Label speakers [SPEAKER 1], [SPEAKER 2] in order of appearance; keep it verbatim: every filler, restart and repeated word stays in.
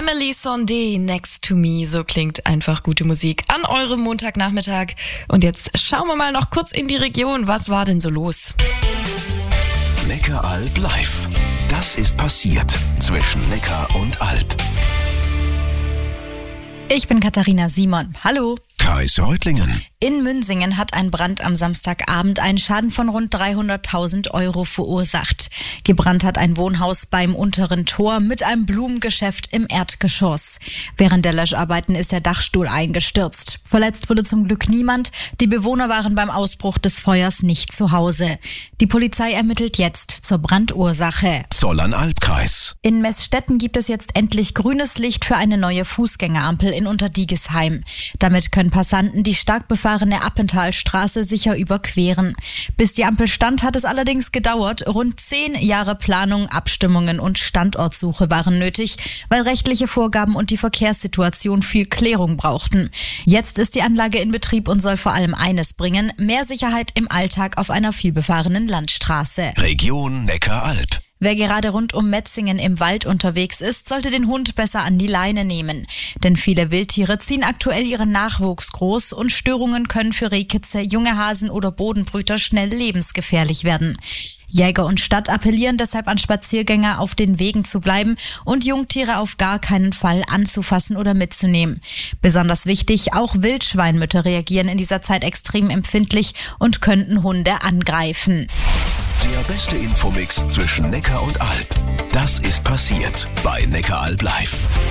[SPEAKER 1] Emily Sondé, Next to Me, so klingt einfach gute Musik an eurem Montagnachmittag. Und jetzt schauen wir mal noch kurz in die Region, was war denn so los?
[SPEAKER 2] Neckaralb live. Das ist passiert zwischen Neckar und Alb.
[SPEAKER 3] Ich bin Katharina Simon. Hallo.
[SPEAKER 2] Kaiserreutlingen.
[SPEAKER 3] In Münsingen hat ein Brand am Samstagabend einen Schaden von rund dreihunderttausend Euro verursacht. Gebrannt hat ein Wohnhaus beim Unteren Tor mit einem Blumengeschäft im Erdgeschoss. Während der Löscharbeiten ist der Dachstuhl eingestürzt. Verletzt wurde zum Glück niemand. Die Bewohner waren beim Ausbruch des Feuers nicht zu Hause. Die Polizei ermittelt jetzt zur Brandursache.
[SPEAKER 2] Zollern-Albkreis.
[SPEAKER 3] In Meßstetten gibt es jetzt endlich grünes Licht für eine neue Fußgängerampel in Unterdiegesheim. Damit können Passanten die stark befahrene Appentalstraße sicher überqueren. Bis die Ampel stand, hat es allerdings gedauert. Rund zehn Jahre Planung, Abstimmungen und Standortsuche waren nötig, weil rechtliche Vorgaben und die Verkehrssituation viel Klärung brauchten. Jetzt ist die Anlage in Betrieb und soll vor allem eines bringen: mehr Sicherheit im Alltag auf einer vielbefahrenen Landstraße.
[SPEAKER 2] Region Neckar-Alb.
[SPEAKER 3] Wer gerade rund um Metzingen im Wald unterwegs ist, sollte den Hund besser an die Leine nehmen. Denn viele Wildtiere ziehen aktuell ihren Nachwuchs groß und Störungen können für Rehkitze, junge Hasen oder Bodenbrüter schnell lebensgefährlich werden. Jäger und Stadt appellieren deshalb an Spaziergänger, auf den Wegen zu bleiben und Jungtiere auf gar keinen Fall anzufassen oder mitzunehmen. Besonders wichtig, auch Wildschweinmütter reagieren in dieser Zeit extrem empfindlich und könnten Hunde angreifen.
[SPEAKER 2] Der beste Infomix zwischen Neckar und Alb. Das ist passiert bei Neckaralb live.